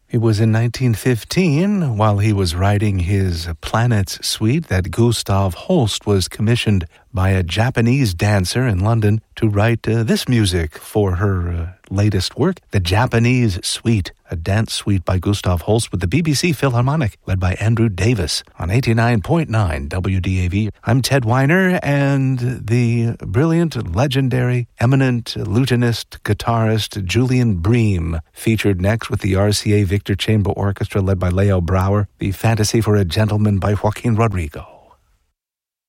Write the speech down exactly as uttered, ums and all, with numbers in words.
It was in nineteen fifteen, while he was writing his Planets Suite, that Gustav Holst was commissioned by a Japanese dancer in London to write uh, this music for her uh, latest work, the Japanese Suite, a dance suite by Gustav Holst with the B B C Philharmonic, led by Andrew Davis on eighty-nine point nine W D A V. I'm Ted Weiner, and the brilliant, legendary, eminent lutenist, guitarist Julian Bream featured next with the R C A Victor Chamber Orchestra led by Leo Brouwer, the Fantasy for a Gentleman by Joaquin Rodrigo.